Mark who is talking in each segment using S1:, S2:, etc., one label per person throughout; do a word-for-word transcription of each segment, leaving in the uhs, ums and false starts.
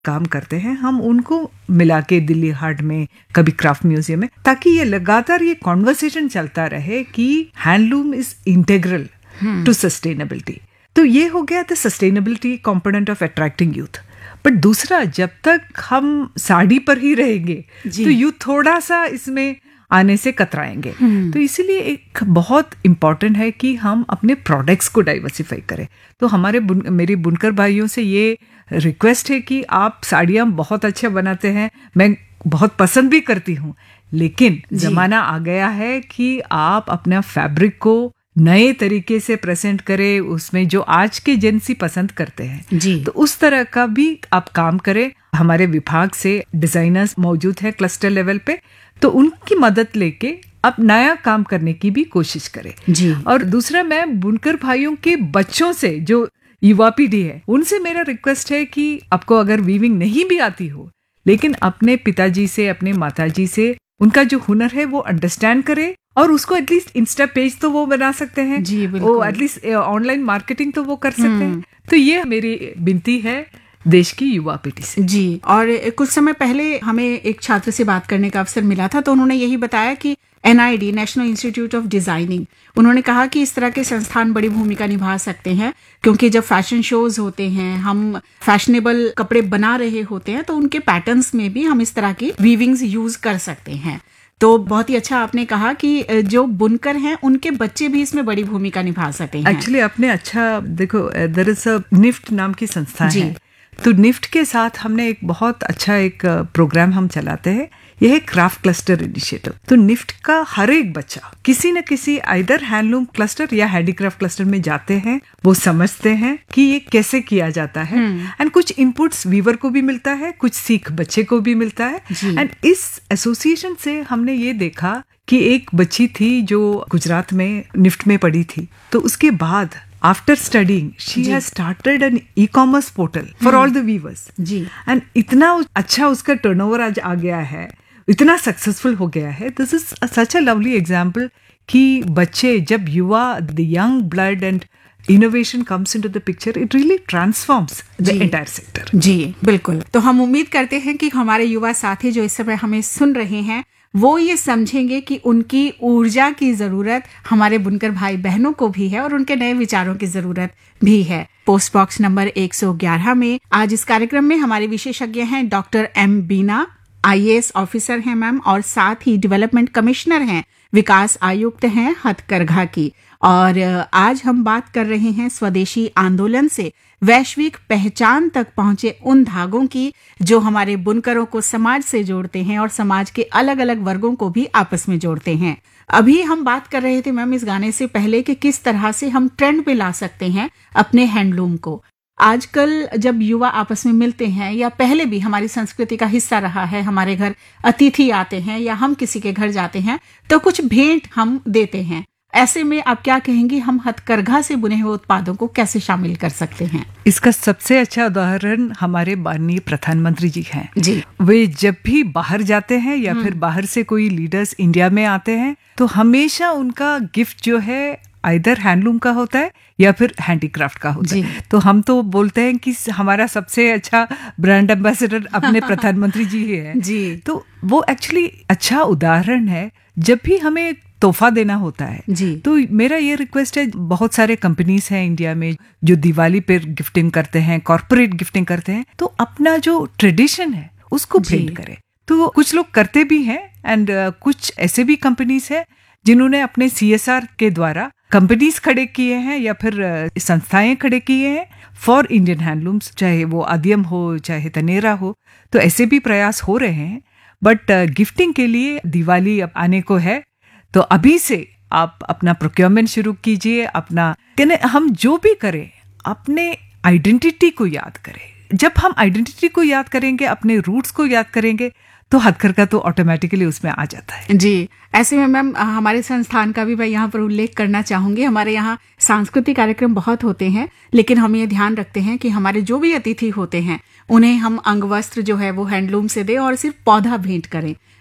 S1: काम करते हैं, हम उनको मिला के दिल्ली हाट में, कभी क्राफ्ट म्यूजियम में, ताकि ये लगातार ये कॉन्वर्सेशन चलता रहे कि handloom is integral to sustainability. तो ये हो गया the sustainability component of attracting youth. But दूसरा, जब तक हम साड़ी पर ही रहेंगे तो यूथ थोड़ा सा इसमें आने से कतराएंगे। तो इसीलिए एक बहुत इम्पॉर्टेंट है कि हम अपने प्रोडक्ट्स को डाइवर्सिफाई करें। तो हमारे बुन, मेरी बुनकर भाइयों से ये रिक्वेस्ट है कि आप साड़ियाँ बहुत अच्छा बनाते हैं, मैं बहुत पसंद भी करती हूँ, लेकिन ज़माना आ गया है कि आप अपना फैब्रिक को नए तरीके से प्रेजेंट करें, उसमें जो आज के जेंसी पसंद करते हैं जी, तो उस तरह का भी आप काम करें। हमारे विभाग से डिजाइनर्स मौजूद हैं क्लस्टर लेवल पे, तो उनकी मदद लेके अब नया काम करने की भी कोशिश करें जी। और दूसरा, मैं बुनकर भाइयों के बच्चों से, जो युवा पीढ़ी है, उनसे मेरा रिक्वेस्ट है कि आपको अगर वीविंग नहीं भी आती हो, लेकिन अपने पिताजी से, अपने माताजी से उनका जो हुनर है वो अंडरस्टैंड करे और उसको एटलीस्ट इंस्टा पेज तो वो बना सकते हैं जी, वो एटलीस्ट ऑनलाइन मार्केटिंग तो वो कर सकते हैं। तो ये मेरी विनती है देश की युवा पीढ़ी से
S2: जी। और कुछ समय पहले हमें एक छात्र से बात करने का अवसर मिला था, तो उन्होंने यही बताया कि N I D, national institute of designing, उन्होंने कहा कि इस तरह के संस्थान बड़ी भूमिका निभा सकते हैं, क्योंकि जब फैशन शोज होते हैं, हम फैशनेबल कपड़े बना रहे होते हैं, तो उनके पैटर्न्स में भी हम इस तरह की वीविंग्स यूज कर सकते हैं। तो बहुत ही अच्छा आपने कहा कि जो बुनकर हैं उनके बच्चे भी इसमें बड़ी भूमिका निभा सकते हैं।
S1: एक्चुअली आपने अच्छा देखो, देयर इज अ निफ्ट नाम की संस्था है, तो निफ्ट के साथ हमने एक बहुत अच्छा एक प्रोग्राम हम चलाते हैं, यह है क्राफ्ट क्लस्टर इनिशिएटिव। तो निफ्ट का हर एक बच्चा किसी न किसी आइदर हैंडलूम क्लस्टर या हैंडीक्राफ्ट क्लस्टर में जाते हैं, वो समझते हैं कि ये कैसे किया जाता है, एंड कुछ इनपुट्स वीवर को भी मिलता है, कुछ सीख बच्चे को भी मिलता है। एंड इस एसोसिएशन से हमने ये देखा कि एक बच्ची थी जो गुजरात में निफ्ट में पढ़ी थी, तो उसके बाद after studying she has started N e commerce portal for all the viewers ji, and इतना अच्छा उसका टर्नओवर आज आ गया है, इतना सक्सेसफुल हो गया है। This is such a lovely example कि बच्चे, जब युवा, the young blood and innovation comes into the picture, it really transforms the entire sector.
S2: जी बिल्कुल। तो हम उम्मीद करते हैं कि हमारे युवा साथी जो इस समय हमें सुन रहे हैं, वो ये समझेंगे कि उनकी ऊर्जा की जरूरत हमारे बुनकर भाई बहनों को भी है और उनके नए विचारों की जरूरत भी है। पोस्ट बॉक्स नंबर एक सौ ग्यारह में आज इस कार्यक्रम में हमारे विशेषज्ञ हैं doctor M Bina, I A S officer हैं मैम, और साथ ही डेवलपमेंट कमिश्नर हैं, विकास आयुक्त हैं हथकरघा की। और आज हम बात कर रहे हैं स्वदेशी आंदोलन से वैश्विक पहचान तक पहुंचे उन धागों की जो हमारे बुनकरों को समाज से जोड़ते हैं और समाज के अलग अलग वर्गों को भी आपस में जोड़ते हैं। अभी हम बात कर रहे थे मैम इस गाने से पहले कि किस तरह से हम ट्रेंड पे ला सकते हैं अपने हैंडलूम को। आजकल जब युवा आपस में मिलते हैं, या पहले भी हमारी संस्कृति का हिस्सा रहा है, हमारे घर अतिथि आते हैं या हम किसी के घर जाते हैं तो कुछ भेंट हम देते हैं। ऐसे में आप क्या कहेंगी, हम हथकरघा से बुने हुए उत्पादों को कैसे शामिल कर सकते हैं?
S1: इसका सबसे अच्छा उदाहरण हमारे माननीय प्रधानमंत्री जी हैं जी। वे जब भी बाहर जाते हैं या फिर बाहर से कोई लीडर्स इंडिया में आते हैं, तो हमेशा उनका गिफ्ट जो है आइदर हैंडलूम का होता है या फिर हैंडीक्राफ्ट का होता है। तो हम तो बोलते हैं कि हमारा सबसे अच्छा ब्रांड एम्बेसडर अपने प्रधानमंत्री जी ही है जी। तो वो एक्चुअली अच्छा उदाहरण है। जब भी हमें तोहफा देना होता है जी, तो मेरा ये रिक्वेस्ट है, बहुत सारे कंपनीज हैं इंडिया में जो दिवाली पे गिफ्टिंग करते हैं, कॉर्पोरेट गिफ्टिंग करते हैं, तो अपना जो ट्रेडिशन है उसको भेंट करें। तो कुछ लोग करते भी हैं, एंड uh, कुछ ऐसे भी कंपनीज हैं जिन्होंने अपने सी एस आर के द्वारा कंपनीज खड़े किए हैं या फिर uh, संस्थाएं खड़े किए हैं फॉर इंडियन हैंडलूम्स, चाहे वो आदियम हो चाहे तनेरा हो। तो ऐसे भी प्रयास हो रहे हैं। बट गिफ्टिंग uh, के लिए दिवाली अब आने को है, तो अभी से आप अपना प्रोक्योरमेंट शुरू कीजिए। अपना हम जो भी करें अपने आइडेंटिटी को याद करें। जब हम आइडेंटिटी को याद करेंगे, अपने रूट्स को याद करेंगे, तो हथकरघा तो ऑटोमेटिकली उसमें आ जाता है
S2: जी। ऐसे में मैम हमारे संस्थान का भी मैं यहाँ पर उल्लेख करना चाहूंगी। हमारे यहाँ सांस्कृतिक कार्यक्रम बहुत होते हैं, लेकिन हम ये ध्यान रखते हैं कि हमारे जो भी अतिथि होते हैं उन्हें हम अंगवस्त्र जो है वो हैंडलूम से दें और सिर्फ पौधा भेंट करें।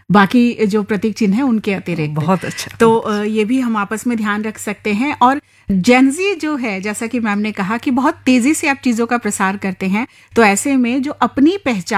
S2: बाकी जो प्रतीक चिन्ह है उनके अतिरिक्त।
S1: बहुत अच्छा।
S2: तो अ, ये भी हम आपस में ध्यान रख सकते हैं। और जेनजी जो है, जैसा कि मैम ने कहा कि बहुत तेजी से आप चीजों का प्रसार करते हैं, तो ऐसे में जो अपनी पहचान